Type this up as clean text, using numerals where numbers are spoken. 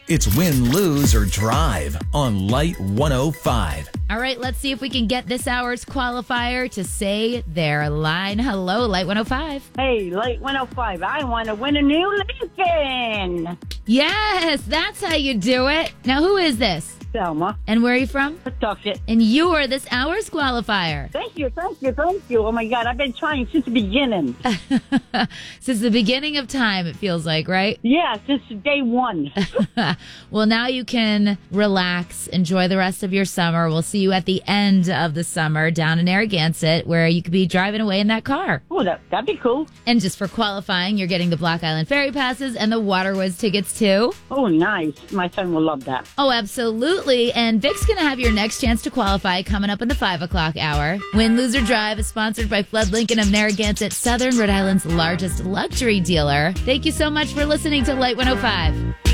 It's Win, Lose, or Drive on Light 105. All right, let's see if we can get this hour's qualifier to say their line. Hello, Light 105. Hey, Light 105, I want to win a new Lincoln. Yes, that's how you do it. Now, who is this? Selma. And where are you from? Pawtucket. And you are this hour's qualifier. Thank you. Oh, my God, I've been trying since the beginning. Since the beginning of time, it feels like, right? Yeah, since day one. Well, now you can relax, enjoy the rest of your summer. We'll see you at the end of the summer down in Narragansett, where you could be driving away in that car. Oh, that'd be cool. And just for qualifying, you're getting the Block Island Ferry passes and the Waterwoods tickets, too. Oh, nice. My son will love that. Oh, absolutely. And Vic's going to have your next chance to qualify coming up in the 5 o'clock hour. Win, Lose, or Drive is sponsored by Flood Lincoln of Narragansett, Southern Rhode Island's largest luxury dealer. Thank you so much for listening to Light 105.